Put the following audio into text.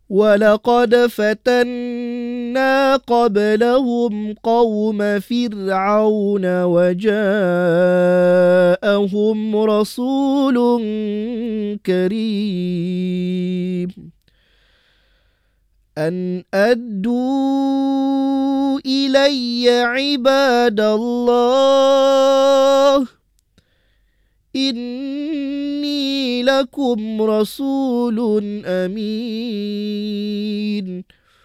وَلَقَدْ فَتَنَّا قَبْلَهُمْ قَوْمَ فِرْعَوْنَ وَجَاءَهُمْ رَسُولٌ كَرِيمٌ أَنْ أَدُّوا إِلَيَّ عِبَادَ اللَّهِ إِنِّي لَكُمْ رَسُولٌ أَمِينٌ